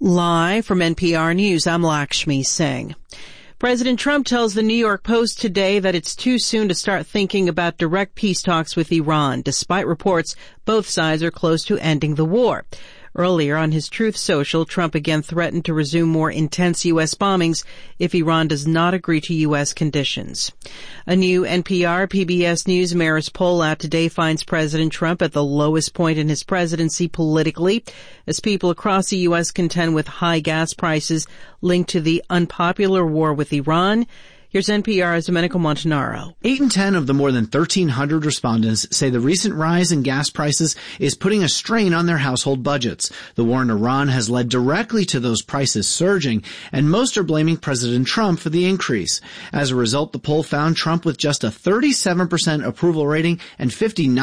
Live from NPR News, I'm Lakshmi Singh. President Trump tells the New York Post today that it's too soon to start thinking about direct peace talks with Iran, despite reports both sides are close to ending the war. Earlier on his Truth Social, Trump again threatened to resume more intense U.S. bombings if Iran does not agree to U.S. conditions. A new NPR PBS News Marist poll out today finds President Trump at the lowest point in his presidency politically, as people across the U.S. contend with high gas prices linked to the unpopular war with Iran. Here's NPR's Domenico Montanaro. 8 in 10 of the more than 1,300 respondents say the recent rise in gas prices is putting a strain on their household budgets. The war in Iran has led directly to those prices surging, and most are blaming President Trump for the increase. As a result, the poll found Trump with just a 37% approval rating and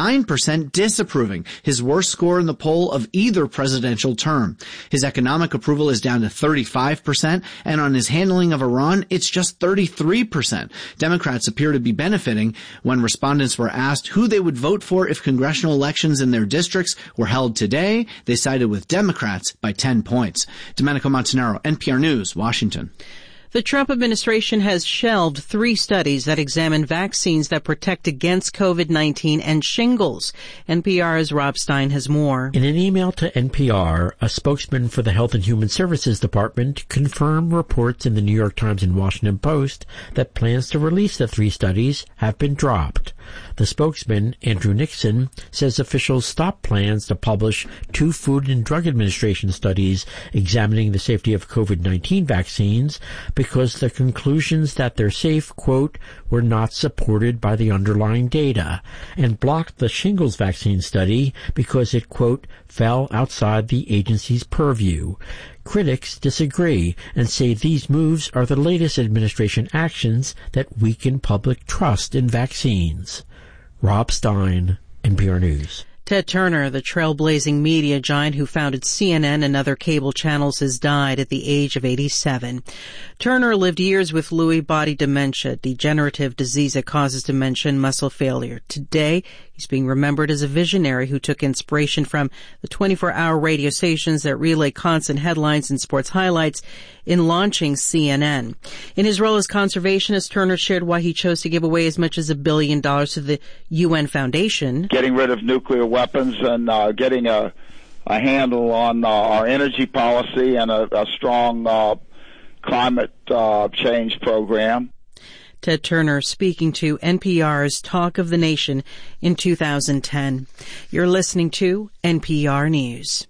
59% disapproving, his worst score in the poll of either presidential term. His economic approval is down to 35%, and on his handling of Iran, it's just 33%. Democrats appear to be benefiting. When respondents were asked who they would vote for if congressional elections in their districts were held today, they sided with Democrats by 10 points. Domenico Montanaro, NPR News, Washington. The Trump administration has shelved 3 studies that examine vaccines that protect against COVID-19 and shingles. NPR's Rob Stein has more. In an email to NPR, a spokesman for the Health and Human Services Department confirmed reports in the New York Times and Washington Post that plans to release the 3 studies have been dropped. The spokesman, Andrew Nixon, says officials stopped plans to publish 2 Food and Drug Administration studies examining the safety of COVID-19 vaccines because the conclusions that they're safe, quote, were not supported by the underlying data, and blocked the shingles vaccine study because it, quote, fell outside the agency's purview. Critics disagree and say these moves are the latest administration actions that weaken public trust in vaccines. Rob Stein, NPR News. Ted Turner, the trailblazing media giant who founded CNN and other cable channels, has died at the age of 87. Turner lived years with Lewy body dementia, degenerative disease that causes dementia and muscle failure. Today, he's being remembered as a visionary who took inspiration from the 24-hour radio stations that relay constant headlines and sports highlights in launching CNN. In his role as conservationist, Turner shared why he chose to give away as much as $1 billion to the UN Foundation. Getting rid of nuclear weapons and getting a handle on our energy policy and a strong climate change program. Ted Turner speaking to NPR's Talk of the Nation in 2010. You're listening to NPR News.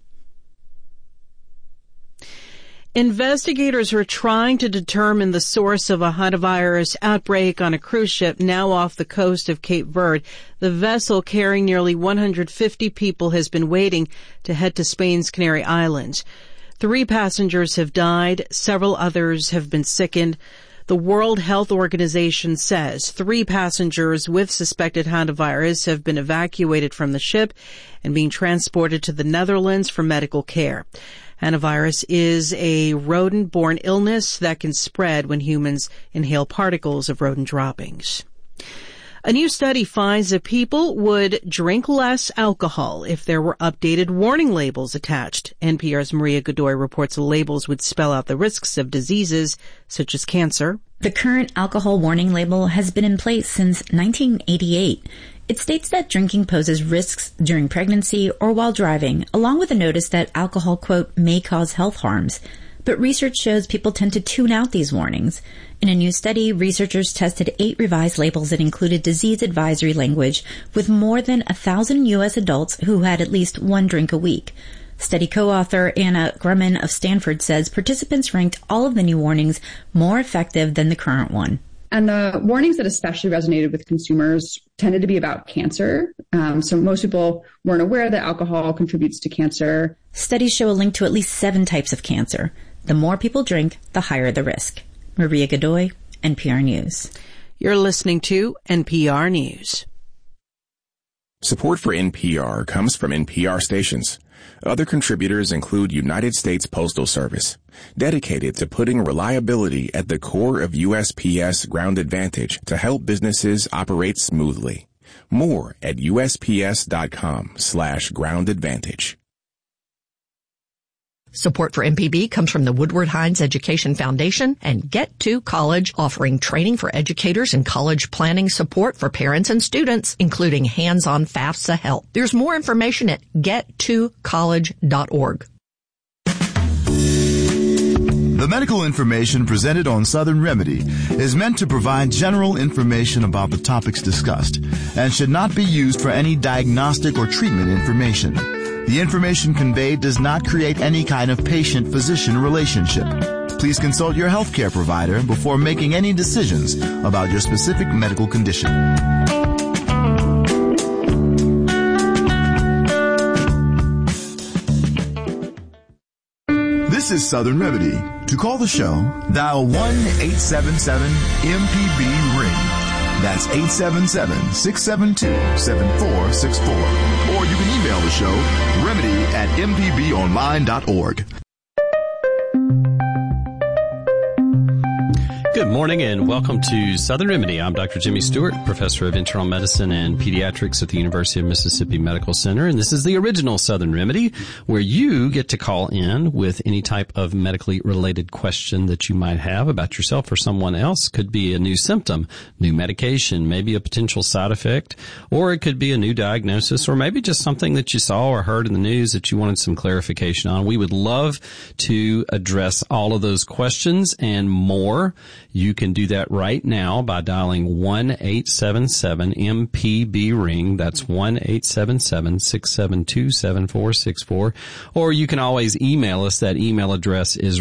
Investigators are trying to determine the source of a hantavirus outbreak on a cruise ship now off the coast of Cape Verde. The vessel carrying nearly 150 people has been waiting to head to Spain's Canary Islands. 3 passengers have died. Several others have been sickened. The World Health Organization says 3 passengers with suspected hantavirus have been evacuated from the ship and being transported to the Netherlands for medical care. Hantavirus is a rodent-borne illness that can spread when humans inhale particles of rodent droppings. A new study finds that people would drink less alcohol if there were updated warning labels attached. NPR's Maria Godoy reports the labels would spell out the risks of diseases such as cancer. The current alcohol warning label has been in place since 1988. It states that drinking poses risks during pregnancy or while driving, along with a notice that alcohol, quote, may cause health harms. But research shows people tend to tune out these warnings. In a new study, researchers tested 8 revised labels that included disease advisory language with more than 1,000 U.S. adults who had at least 1 drink a week. Study co-author Anna Grumman of Stanford says participants ranked all of the new warnings more effective than the current one. And the warnings that especially resonated with consumers tended to be about cancer. So most people weren't aware that alcohol contributes to cancer. Studies show a link to at least 7 types of cancer. The more people drink, the higher the risk. Maria Godoy, NPR News. You're listening to NPR News. Support for NPR comes from NPR stations. Other contributors include United States Postal Service, dedicated to putting reliability at the core of USPS Ground Advantage to help businesses operate smoothly. More at USPS.com/groundadvantage. Support for MPB comes from the Woodward Hines Education Foundation and Get2 College, offering training for educators and college planning support for parents and students, including hands-on FAFSA help. There's more information at get2college.org. The medical information presented on Southern Remedy is meant to provide general information about the topics discussed and should not be used for any diagnostic or treatment information. The information conveyed does not create any kind of patient-physician relationship. Please consult your healthcare provider before making any decisions about your specific medical condition. This is Southern Remedy. To call the show, dial 1-877-MPB-RING. That's 877-672-7464. Or you can email the show, remedy@mpbonline.org. Good morning and welcome to Southern Remedy. I'm Dr. Jimmy Stewart, professor of internal medicine and pediatrics at the University of Mississippi Medical Center. And this is the original Southern Remedy, where you get to call in with any type of medically related question that you might have about yourself or someone else. Could be a new symptom, new medication, maybe a potential side effect, or it could be a new diagnosis, or maybe just something that you saw or heard in the news that you wanted some clarification on. We would love to address all of those questions and more. You can do that right now by dialing 1-877-MPB-RING. That's 1-877-672-7464. Or you can always email us. That email address is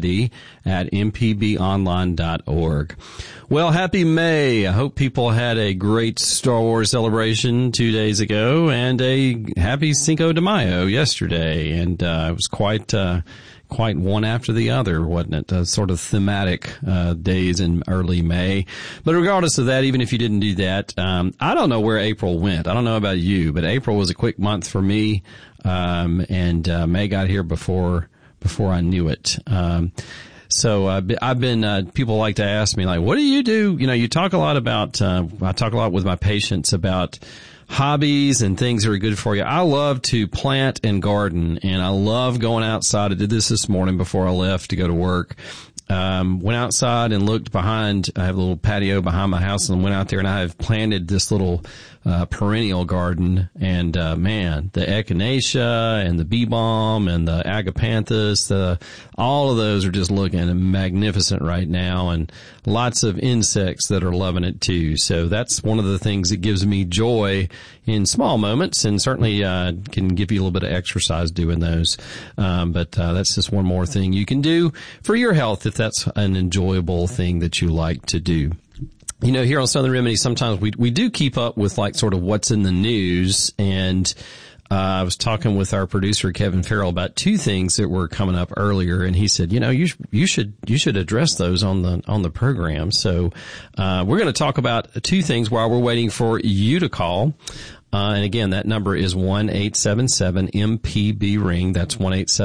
remedy@mpbonline.org. Well, happy May. I hope people had a great Star Wars celebration 2 days ago and a happy Cinco de Mayo yesterday. And it was quite one after the other, wasn't it? Sort of thematic days in early May. But regardless of that, even if you didn't do that, I don't know where April went. I don't know about you, but April was a quick month for me, and May got here before I knew it. So I've been people like to ask me, like, what do? You know, you talk a lot about I talk a lot with my patients about hobbies and things that are good for you. I love to plant and garden, and I love going outside. I did this morning before I left to go to work. Went outside and looked behind. I have a little patio behind my house, and went out there and I have planted this little perennial garden. And man, the echinacea and the bee balm and the agapanthus, all of those are just looking magnificent right now, and lots of insects that are loving it too. So that's one of the things that gives me joy in small moments, and certainly can give you a little bit of exercise doing those. But that's just one more thing you can do for your health if that's an enjoyable thing that you like to do. You know, here on Southern Remedy, sometimes we do keep up with like sort of what's in the news, and I was talking with our producer Kevin Farrell about two things that were coming up earlier, and he said, you know, you should address those on the program. So we're going to talk about two things while we're waiting for you to call. And again, that number is 1-877-MPB-RING. That's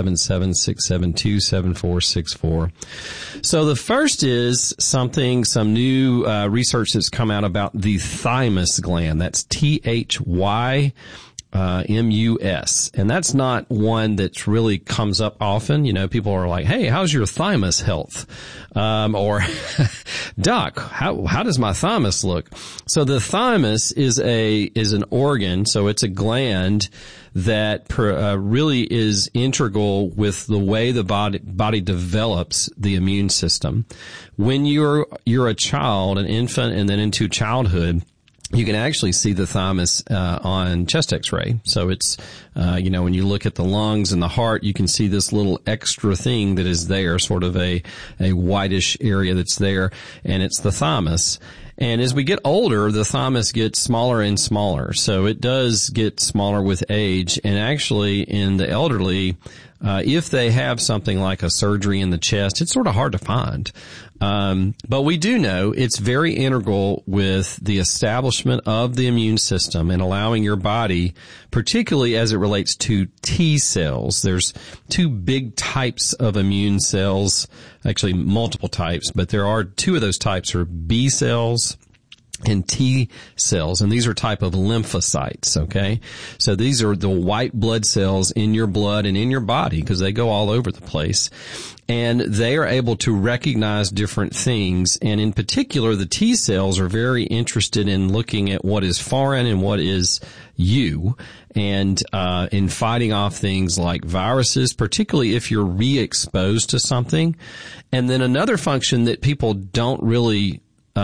1-877-672-7464. So the first is some new research that's come out about the thymus gland. That's THY. MUS. And that's not one that really comes up often. You know, people are like, hey, how's your thymus health? Or doc, how does my thymus look? So the thymus is an organ. So it's a gland that really is integral with the way the body develops the immune system. When you're a child, an infant, and then into childhood, you can actually see the thymus on chest x-ray. So it's, when you look at the lungs and the heart, you can see this little extra thing that is there, sort of a whitish area that's there, and it's the thymus. And as we get older, the thymus gets smaller and smaller. So it does get smaller with age. And actually, in the elderly, if they have something like a surgery in the chest, it's sort of hard to find. But we do know it's very integral with the establishment of the immune system and allowing your body, particularly as it relates to T cells. There's two big types of immune cells, actually multiple types, but there are two of those types are B cells and T cells, and these are type of lymphocytes, okay? So these are the white blood cells in your blood and in your body, because they go all over the place. And they are able to recognize different things, and in particular, the T cells are very interested in looking at what is foreign and what is you, and in fighting off things like viruses, particularly if you're re-exposed to something. And then another function that people don't really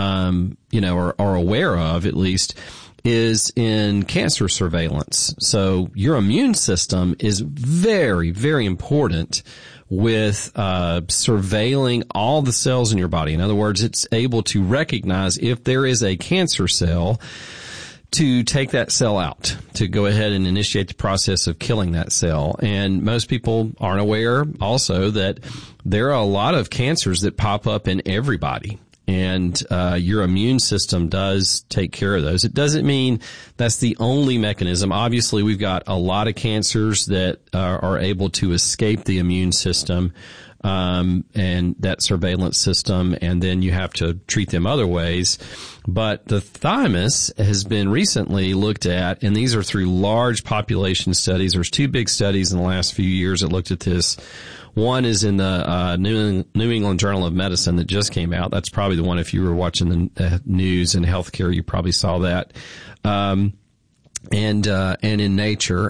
are aware of, at least, is in cancer surveillance. So your immune system is very, very important with surveilling all the cells in your body. In other words, it's able to recognize if there is a cancer cell, to take that cell out, to go ahead and initiate the process of killing that cell. And most people aren't aware also that there are a lot of cancers that pop up in everybody. And your immune system does take care of those. It doesn't mean that's the only mechanism. Obviously, we've got a lot of cancers that are able to escape the immune system and that surveillance system, and then you have to treat them other ways. But the thymus has been recently looked at, and these are through large population studies. There's 2 big studies in the last few years that looked at this. One is in the New England Journal of Medicine that just came out. That's probably the one, if you were watching the news and healthcare, you probably saw that. And in Nature,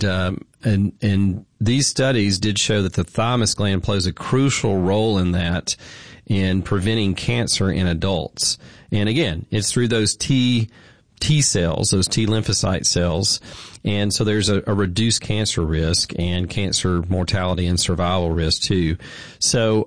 and these studies did show that the thymus gland plays a crucial role in that, in preventing cancer in adults. And again, it's through those T cells, those T lymphocyte cells. And so there's a reduced cancer risk and cancer mortality and survival risk too. So,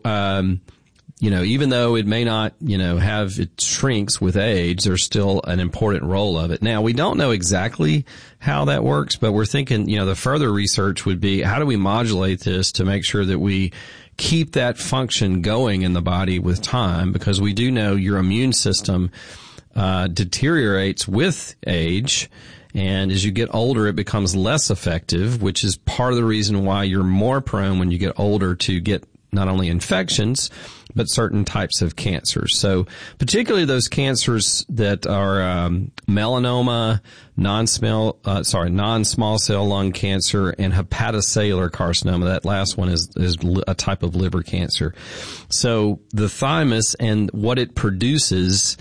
even though it may not, it shrinks with age, there's still an important role of it. Now, we don't know exactly how that works, but we're thinking, the further research would be, how do we modulate this to make sure that we keep that function going in the body with time? Because we do know your immune system deteriorates with age. And as you get older, it becomes less effective, which is part of the reason why you're more prone when you get older to get not only infections, but certain types of cancers. So particularly those cancers that are melanoma, non-small cell lung cancer, and hepatocellular carcinoma. That last one is a type of liver cancer. So the thymus and what it produces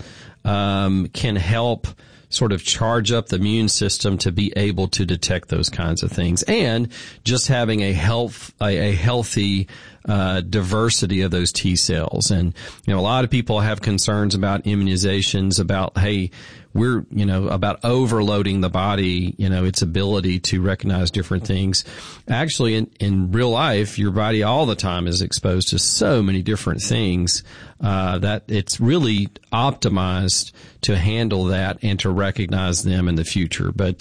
can help sort of charge up the immune system to be able to detect those kinds of things, and just having a healthy diversity of those T cells. And a lot of people have concerns about immunizations, about we're about overloading the body, its ability to recognize different things. Actually, in real life, your body all the time is exposed to so many different things that it's really optimized to handle that and to recognize them in the future. But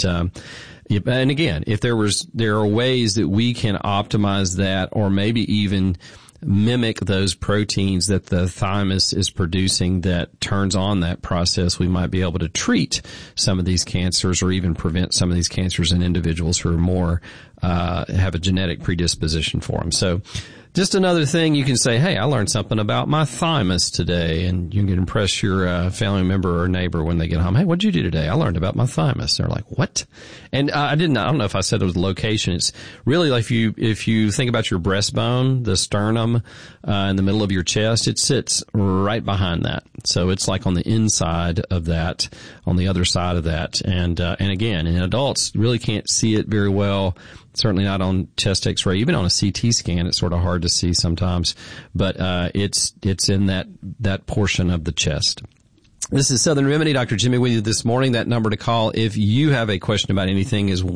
and again, if there are ways that we can optimize that, or maybe even mimic those proteins that the thymus is producing that turns on that process, we might be able to treat some of these cancers, or even prevent some of these cancers in individuals who are more have a genetic predisposition for them. So just another thing you can say, hey, I learned something about my thymus today, and you can impress your family member or neighbor when they get home. Hey, what'd you do today? I learned about my thymus. They're like, what? And I don't know if I said it was location. It's really like if you think about your breastbone, the sternum in the middle of your chest, it sits right behind that. So it's like on the inside of that, on the other side of that. And again, in adults, really can't see it very well. Certainly not on chest X-ray. Even on a CT scan, it's sort of hard to see sometimes. But it's in that portion of the chest. This is Southern Remedy. Dr. Jimmy with you this morning. That number to call if you have a question about anything is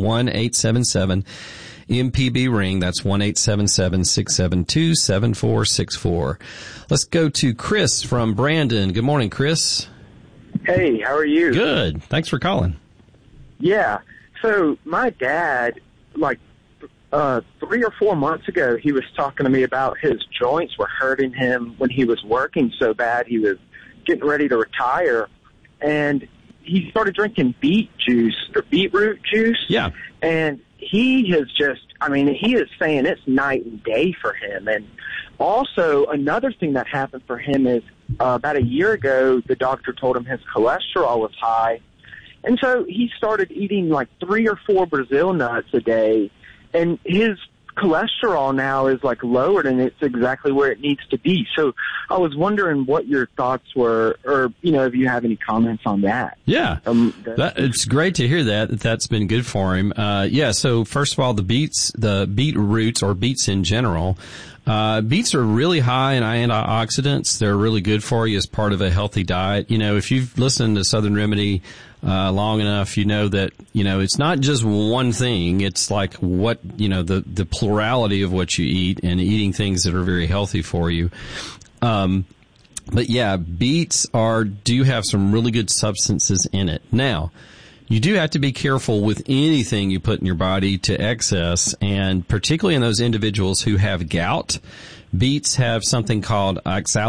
1-877-MPB-RING. That's 1-877-672-7464. Let's go to Chris from Brandon. Good morning, Chris. Hey, how are you? Good. Thanks for calling. Yeah. So my dad, 3 or 4 months ago, he was talking to me about his joints were hurting him when he was working so bad he was getting ready to retire, and he started drinking beetroot juice. Yeah. And he has just I mean, he is saying it's night and day for him. And also, another thing that happened for him is about a year ago, the doctor told him his cholesterol was high. And so he started eating like 3 or 4 Brazil nuts a day. And his cholesterol now is like lowered, and it's exactly where it needs to be. So I was wondering what your thoughts were, or, you know, if you have any comments on that. Yeah. It's great to hear that's been good for him. So first of all, the beet roots, or beets in general, beets are really high in antioxidants. They're really good for you as part of a healthy diet. You know, if you've listened to Southern Remedy long enough, you know that, you know, it's not just one thing. It's like what, you know, the plurality of what you eat, and eating things that are very healthy for you. But yeah, beets do have some really good substances in it. Now, you do have to be careful with anything you put in your body to excess, and particularly in those individuals who have gout. Beets have something called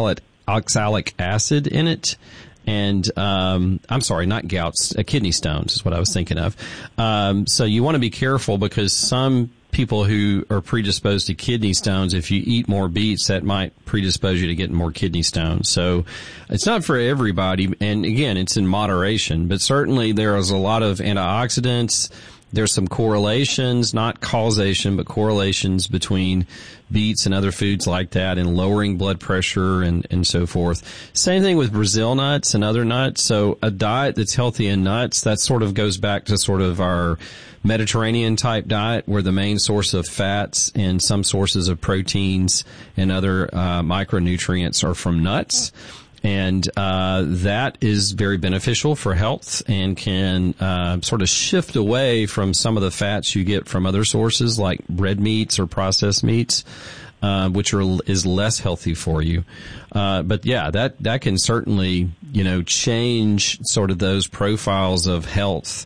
oxalic acid in it. And, I'm sorry, not gout, kidney stones is what I was thinking of. So you want to be careful, because some people who are predisposed to kidney stones, if you eat more beets, that might predispose you to getting more kidney stones. So it's not for everybody. And again, it's in moderation, but certainly there is a lot of antioxidants. There's some correlations, not causation, but correlations between beets and other foods like that in lowering blood pressure and so forth. Same thing with Brazil nuts and other nuts. So a diet that's healthy in nuts, that sort of goes back to sort of our Mediterranean type diet, where the main source of fats and some sources of proteins and other micronutrients are from nuts. And that is very beneficial for health, and can sort of shift away from some of the fats you get from other sources like red meats or processed meats, which is less healthy for you. But yeah, that can certainly, you know, change sort of those profiles of health.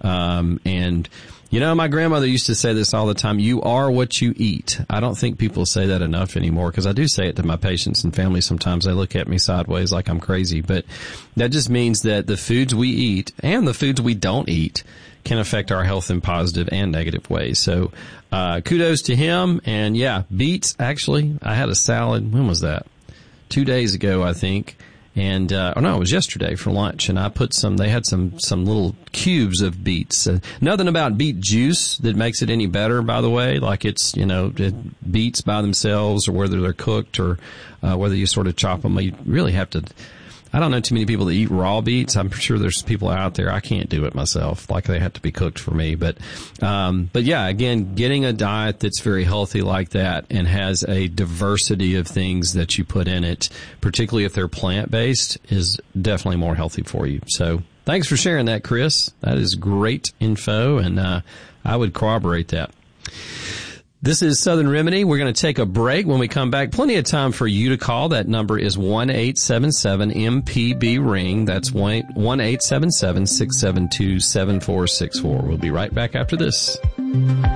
And you know, my grandmother used to say this all the time: you are what you eat. I don't think people say that enough anymore, because I do say it to my patients and family sometimes. They look at me sideways like I'm crazy. But that just means that the foods we eat and the foods we don't eat can affect our health in positive and negative ways. So kudos to him. And yeah, beets, actually, I had a salad. When was that? 2 days ago, I think. And, it was yesterday for lunch, and I put they had some little cubes of beets. Nothing about beet juice that makes it any better, by the way, like it's, you know, beets by themselves, or whether they're cooked, or, whether you sort of chop them. You really have to, I don't know too many people that eat raw beets. I'm sure there's people out there. I can't do it myself. Like, they have to be cooked for me. But yeah, again, getting a diet that's very healthy like that, and has a diversity of things that you put in it, particularly if they're plant-based, is definitely more healthy for you. So thanks for sharing that, Chris. That is great info, and I would corroborate that. This is Southern Remedy. We're going to take a break. When we come back, plenty of time for you to call. That number is 1-877-MPB-RING. That's 1-877-672-7464. We'll be right back after this.